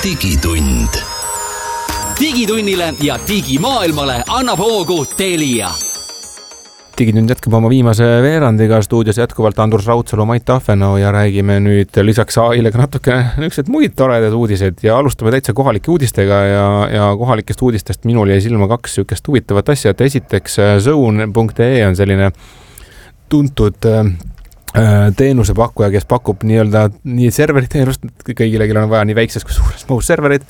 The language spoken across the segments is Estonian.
digitund. Digitunnile ja digimaailmale annab hoogu Telia. Digitund jätkab oma viimase veerandiga, stuudios jätkuvalt Andrus Raudsalu, Mait Tahvenau ja räägime nüüd lisaks AI-le ka natuke niisugused muid toredad uudised ja alustame täitsa kohalike uudistega ja kohalikest uudistest minul jäi silma kaks niisugust huvitavat asja, et esiteks Zone.ee on selline tuntud teenusepakkuja, kes pakub nii serveriteenust kõigile, kellel on vaja nii väikses kui suures mahus serverid.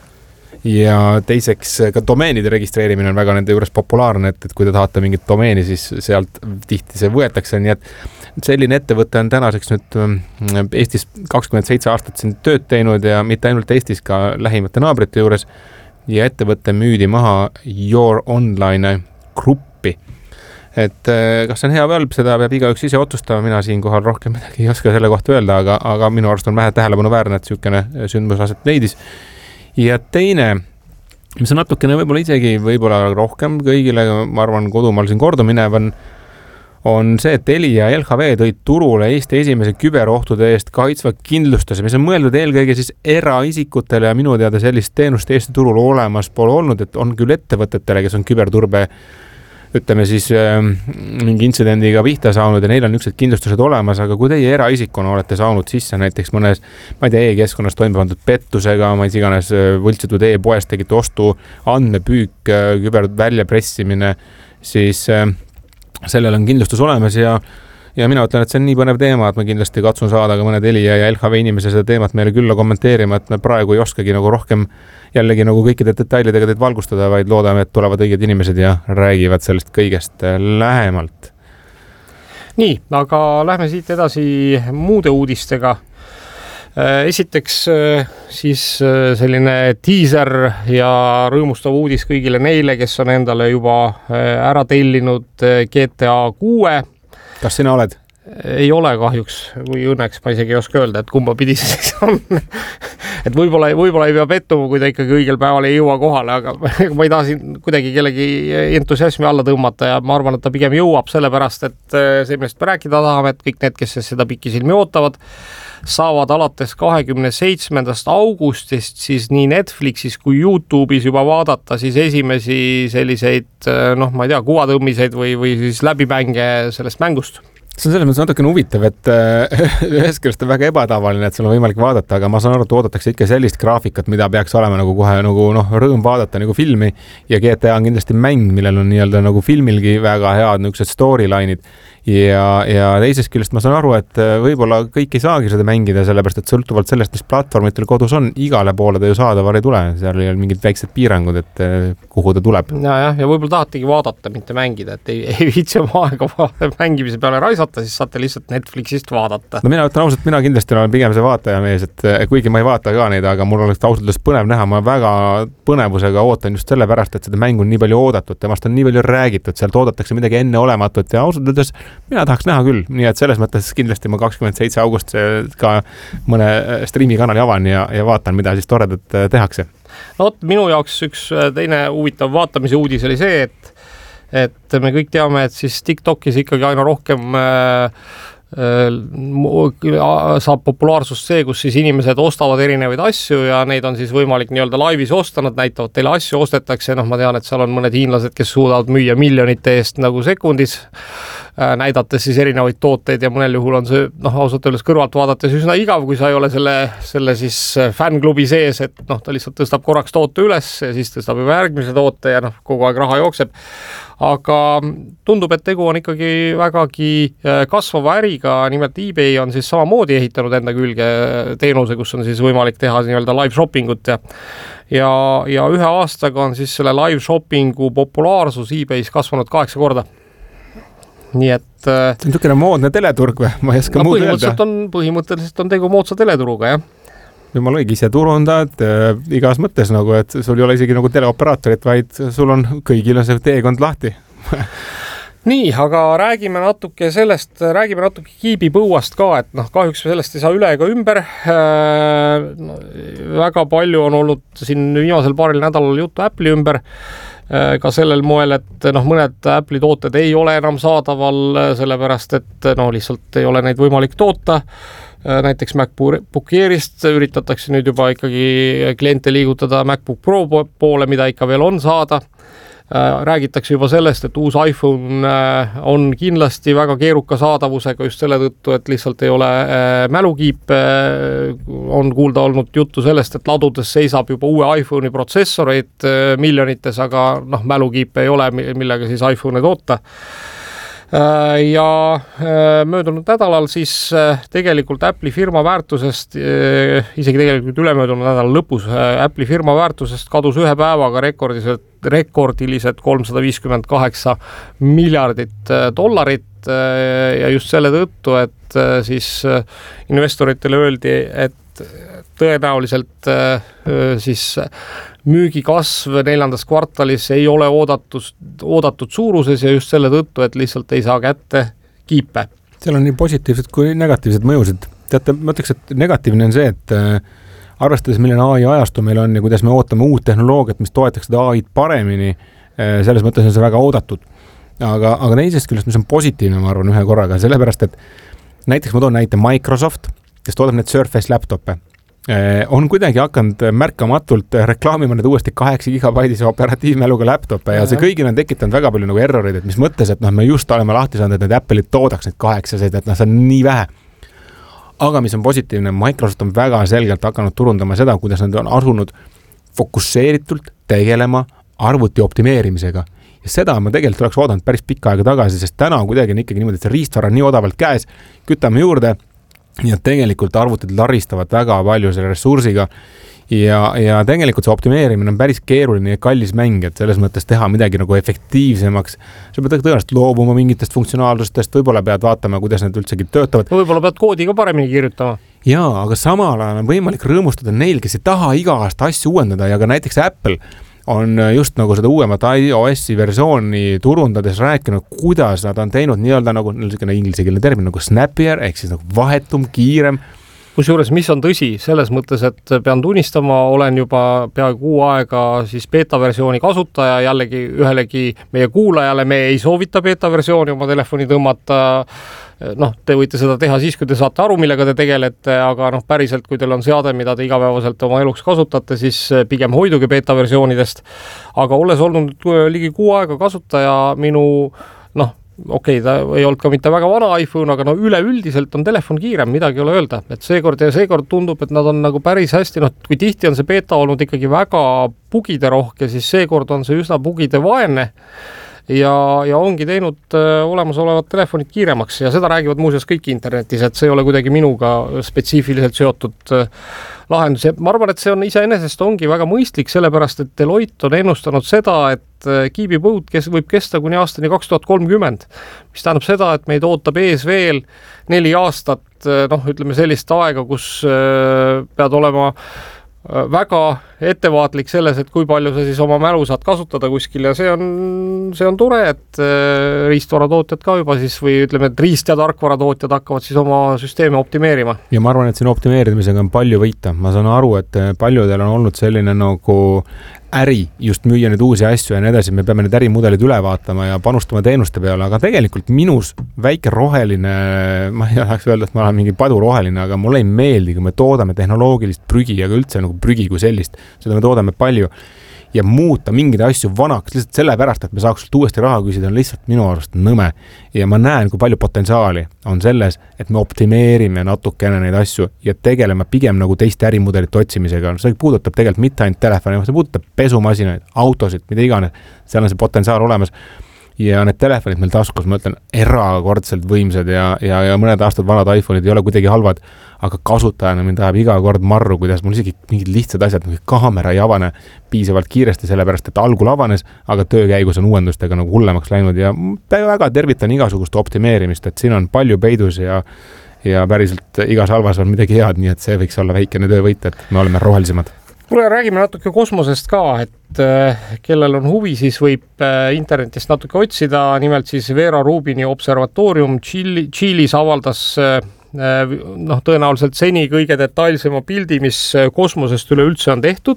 Ja teiseks ka domeenide registreerimine on väga nende juures populaarne, et kui te tahate mingit domeeni, siis sealt tihti see võetakse. Nii et selline ettevõte on tänaseks nüüd Eestis 27 aastat siin tööd teinud ja mitte ainult Eestis, ka lähimate naabrite juures. Ja ettevõte müüdi maha Your Online gruppi. Et kas see on hea või halb, seda peab igaüks ise otsustama. Mina siinkohal rohkem midagi ei oska selle kohta öelda, aga minu arust on vähe tähelepanu väärne, et niisugune sündmus aset leidis. Ja teine, mis on natukene võib-olla rohkem kõigile, ma arvan, kodumaal siin korduminev on see, et Telia ja LHV tõid turule Eesti esimese küberohtude eest kaitsva kindlustuse, mis on mõeldud eelkõige siis eraisikutele ja minu teada sellist teenust Eesti turul olemas pole olnud, et on küll ettevõtetele, kes on küberturbe ütleme siis mingi intsidendiga pihta saanud ja neil on niisugused kindlustused olemas, aga kui teie eraisikuna olete saanud sisse näiteks mõnes, ma ei tea, e-keskkonnas toime pandud pettusega, ma ei iganes võltsitud e-poest tegite ostu, andmepüük, küber väljapressimine, siis sellel on kindlustus olemas ja mina ütlen, et see on nii põnev teema, et ma kindlasti katsun saada ka mõne Telia ja LHV inimese seda teemat meile külla kommenteerima, et me praegu ei oskagi nagu rohkem jällegi nagu kõikide detailidega teid valgustada, vaid loodame, et tulevad õiged inimesed ja räägivad sellest kõigest lähemalt. Nii, aga lähme siit edasi muude uudistega. Esiteks siis selline teaser ja rõõmustav uudis kõigile neile, kes on endale juba ära tellinud GTA 6. Kas sina oled? Ei ole kahjuks või õnneks, ma isegi ei oska öelda, et kumba pidi see on. Et võib-olla ei pea pettuma, kui ta ikkagi õigel päeval ei jõua kohale, aga ma ei taha siin kuidagi kellegi entusiasmi alla tõmmata ja ma arvan, et ta pigem jõuab sellepärast, et see, millest me rääkida tahame, et kõik need, kes seda pikisilmi ootavad, saavad alates 27. augustist siis nii Netflixis kui YouTube'is juba vaadata siis esimesi selliseid, ma ei tea, kuvatõmmiseid või siis läbimänge sellest mängust. See on selles mõttes natukene huvitav, et ühest küljest on väga ebatavaline, et sul on võimalik vaadata, aga ma saan aru, et oodatakse ikka sellist graafikat, mida peaks olema nagu kohe rõõm vaadata nagu filmi ja GTA on kindlasti mäng, millel on nii-öelda nagu filmilgi väga head niisugused storyline'id ja teisest küljest ma saan aru, et võib-olla kõik ei saagi seda mängida, sellepärast et sõltuvalt sellest, mis platvormitel kodus on, igale poole ta ju saadaval ei tule, seal ei ole mingid väiksed piirangud, et kuhu ta tuleb. Ja võib-olla tahategi vaadata, mitte mängida, et ei viitsi oma aega mängimise peale raisata, siis saate lihtsalt Netflixist vaadata. No mina ütlen ausalt, mina kindlasti olen pigem see vaataja mees, et kuigi ma ei vaata ka neid, aga mul oleks ausalt põnev näha, ma väga põnevusega ootan just sellepärast, et seda mängu on nii palju oodatud, temast on nii palju räägitud, sealt oodatakse midagi enneolematut ja ausalt öeldes mina tahaks näha küll, nii et selles mõttes kindlasti ma 27. august ka mõne striimikanali avan ja vaatan, mida siis toredat tehakse. No minu jaoks üks teine huvitav vaatamise uudis oli see, et me kõik teame, et siis TikTokis ikkagi aina rohkem saab populaarsust see, kus siis inimesed ostavad erinevaid asju ja neid on siis võimalik nii-öelda laivis osta, nad näitavad teile asju, ostetakse, ma tean, et seal on mõned hiinlased, kes suudavad müüa miljonite eest nagu sekundis, näidates siis erinevaid tooteid ja mõnel juhul on see, ausalt öeldes kõrvalt vaadates üsna igav, kui sa ei ole selle siis fännklubi sees, et ta lihtsalt tõstab korraks toote üles ja siis tõstab juba järgmise toote ja kogu aeg raha jookseb. Aga tundub, et tegu on ikkagi vägagi kasvava äriga, nimelt eBay on siis samamoodi ehitanud enda külge teenuse, kus on siis võimalik teha nii-öelda live shoppingut ja ühe aastaga on siis selle live shoppingu populaarsus eBay's kasvanud 8 korda. Nii et see on niisugune moodne teleturg või? Ma ei oska muud öelda. Põhimõtteliselt on tegu moodsa teleturuga, jah. Jumal õige, ise turundad igas mõttes, et sul ei ole isegi nagu teleoperaatorit, vaid sul on kõigil on see teekond lahti. Nii, aga räägime natuke kiibipõuast ka, et kahjuks sellest ei saa üle ega ümber. Väga palju on olnud siin viimasel paaril nädalal juttu Apple'i ümber. Ka sellel moel, et mõned Apple'i tooted ei ole enam saadaval, sellepärast et lihtsalt ei ole neid võimalik toota. näiteks MacBook Airist üritatakse nüüd juba ikkagi kliente liigutada MacBook Pro poole, mida ikka veel on saada. Räägitakse juba sellest, et uus iPhone on kindlasti väga keeruka saadavusega just selle tõttu, et lihtsalt ei ole mälukiip. On kuulda olnud juttu sellest, et ladudes seisab juba uue iPhone'i protsessoreid miljonites, aga mälukiip ei ole, millega siis iPhone'e toota. Ja möödunud nädalal siis tegelikult Apple'i firma väärtusest, isegi tegelikult ülemöödunud nädala lõpus Apple'i firma väärtusest kadus ühe päevaga rekordilised $358 miljardit ja just selle tõttu, et siis investoritele öeldi, et tõenäoliselt siis müügikasv 4. kvartalis ei ole oodatud suuruses ja just selle tõttu, et lihtsalt ei saa kätte kiipe. Seal on nii positiivsed kui negatiivsed mõjusid. Teate, ma ütleks, et negatiivne on see, et arvestades milline AI ajastu meil on ja kuidas me ootame uut tehnoloogiat, mis toetaks seda AI-d paremini, selles mõttes on see väga oodatud. Aga teisest küljest, mis on positiivne, ma arvan, ühe korraga, sellepärast, et näiteks ma toon näite Microsoft, kes toodab need Surface laptop'e, on kuidagi hakanud märkamatult reklaamima need uuesti 8 gigabaidise operatiivmäluga laptop'e ja see kõigil on tekitanud väga palju nagu errorid, et mis mõttes, et me just oleme lahti saanud, et need Apple'id toodaks need 8, et see on nii vähe. Aga mis on positiivne, Microsoft on väga selgelt hakanud turundama seda, kuidas nad on asunud fokusseeritult tegelema arvuti optimeerimisega. Ja seda ma tegelikult oleks oodanud päris pikka aega tagasi, sest täna on kuidagi ikkagi niimoodi, et see riistvara on nii odavalt käes, kütame juurde ja tegelikult arvutid laristavad väga palju selle ressursiga ja tegelikult see optimeerimine on päris keeruline ja kallis mäng, et selles mõttes teha midagi nagu efektiivsemaks. Sa pead tõenäoliselt loobuma mingitest funktsionaalsustest, võib-olla pead vaatama, kuidas need üldsegi töötavad. Võib-olla pead koodi ka paremini kirjutama. Jaa, aga samal ajal on võimalik rõõmustada neil, kes ei taha iga aasta asju uuendada ja ka näiteks Apple on just nagu seda uuemat iOS-i versiooni turundades rääkinud, kuidas nad on teinud nii-öelda nagu ingliskeelne termin nagu snappier, ehk siis nagu vahetum, kiirem. Kusjuures, mis on tõsi, selles mõttes, et pean tunnistama, olen juba peaaegu kuu aega siis beta-versiooni kasutaja, jällegi ühelegi meie kuulajale me ei soovita beta-versiooni oma telefoni tõmmata. Te võite seda teha siis, kui te saate aru, millega te tegelete, aga päriselt, kui teil on seade, mida te igapäevaselt oma eluks kasutate, siis pigem hoiduge beta-versioonidest. Aga olles olnud ligi kuu aega kasutaja, minu ta ei olnud ka mitte väga vana iPhone, aga üleüldiselt on telefon kiirem, midagi ei ole öelda. Et seekord tundub, et nad on nagu päris hästi, kui tihti on see beta olnud ikkagi väga bugide rohke, siis seekord on see üsna bugide vaene ja ongi teinud olemasolevad telefonid kiiremaks ja seda räägivad muuseas kõik internetis, et see ei ole kuidagi minuga spetsiifiliselt seotud lahendus. Ma arvan, et see on iseenesest ongi väga mõistlik, sellepärast, et Deloitte on ennustanud seda, et kiibipõud võib kesta kuni aastani 2030, mis tähendab seda, et meid ootab ees veel 4 aastat, ütleme sellist aega, kus pead olema väga ettevaatlik selles, et kui palju sa siis oma mälu saad kasutada kuskil ja see on tore, et riistvaratootjad ka juba siis või ütleme, et riist- ja tarkvaratootjad hakkavad siis oma süsteemi optimeerima. Ja ma arvan, et siin optimeerimisega on palju võita. Ma saan aru, et paljudel on olnud selline nagu äri just müüa nüüd uusi asju ja nii edasi, me peame need ärimudelid üle vaatama ja panustama teenuste peale, aga tegelikult minus väike roheline, ma ei tahaks öelda, et ma olen mingi paduroheline, aga mulle ei meeldi, kui me toodame tehnoloogilist prügi, aga üldse nagu prügi kui sellist, seda me toodame palju ja muuta mingeid asju vanaks lihtsalt sellepärast, et me saaks sult uuesti raha küsida, on lihtsalt minu arust nõme. Ja ma näen, kui palju potentsiaali on selles, et me optimeerime natukene neid asju ja tegeleme pigem nagu teiste ärimudelite otsimisega. See puudutab tegelikult mitte ainult telefoni, see puudutab pesumasinaid, autosid, mida iganes. Seal on see potentsiaal olemas. Ja need telefonid meil taskus, ma ütlen, erakordselt võimsad ja mõned aastad vanad iPhone'id ei ole kuidagi halvad, aga kasutajana mind tahab iga kord marru, kuidas mul isegi mingid lihtsad asjad, kaamera ei avane piisavalt kiiresti, sellepärast, et algul avanes, aga töö käigus on uuendustega nagu hullemaks läinud ja väga tervitan igasugust optimeerimist, et siin on palju peidus ja päriselt igas halvas on midagi head, nii et see võiks olla väikene töövõit, et me oleme rohelisemad. Kuule, räägime natuke kosmosest ka, et kellel on huvi, siis võib internetist natuke otsida, nimelt siis Vera Rubini observatoorium Tšiilis avaldas tõenäoliselt seni kõige detailsema pildi, mis kosmosest üleüldse on tehtud.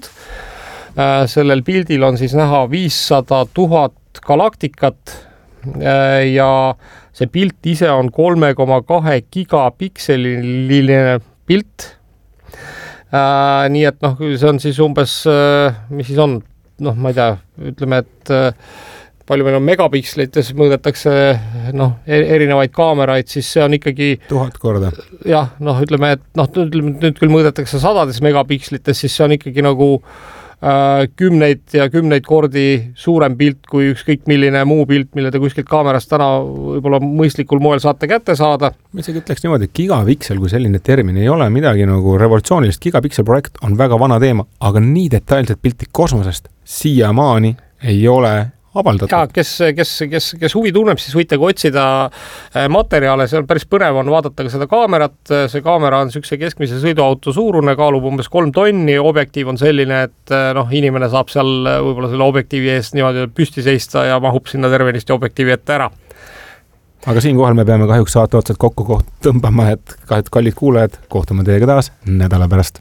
Sellel pildil on siis näha 500 000 galaktikat ja see pilt ise on 3,2 gigapikseline pilt. Nii et noh, see on siis umbes, mis siis on, noh, ma ei tea, ütleme, et palju meil on megapikslites, mõõdetakse erinevaid kaameraid, siis see on ikkagi 1000 korda. Jah, noh, ütleme, et nüüd küll mõõdetakse 100 megapikslites, siis see on ikkagi nagu kümneid ja kümneid kordi suurem pilt kui ükskõik milline muu pilt, mille te kuskilt kaamerast täna võib-olla mõistlikul moel saate kätte saada. Ma isegi ütleks niimoodi, et gigapiksel kui selline termin ei ole midagi nagu revolutsioonilist. Gigapiksel projekt on väga vana teema, aga nii detailselt pilti kosmosest siiamaani ei ole avaldatud. Ja, kes huvi tunneb, siis võite otsida materjale, see on päris põnev on vaadata ka seda kaamerat. See kaamera on sükse keskmise sõiduauto suurune, kaalub umbes 3 tonni, objektiiv on selline, et inimene saab seal võib-olla selle objektiivi eest niimoodi püsti seista ja mahub sinna tervenisti objektiivi ette ära. Aga siinkohal me peame kahjuks saate otsad kokku tõmbama, et kallid kuulajad, kohtume teiega taas nädala pärast.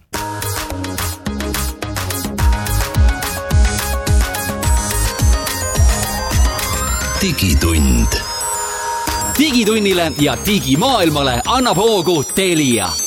Digitund. Digitunnile ja digimaailmale annab hoogu Telia.